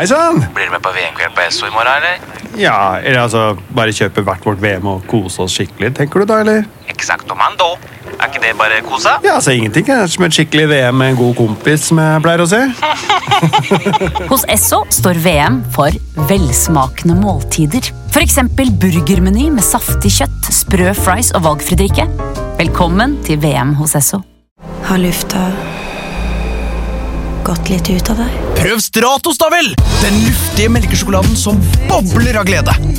Hei sann! Blir du med på VM-kveld på Esso i morgen, eller? Ja, eller altså, bare kjøpe hvert vårt VM og kose oss skikkelig, tenker du da, eller? Exactomando. Er ikke det bare kosa? Ja, altså ingenting er som et skikkelig VM med en god kompis, som jeg pleier å si. Hos Esso står VM for velsmakende måltider. For eksempel burgermeny med saftig kjøtt, sprø fries og valgfri drikke. Velkommen til VM hos Esso. Har lufta gått litt ut av deg? Prøv Stratos da vel! Den luftige melkesjokoladen som bobler av glede.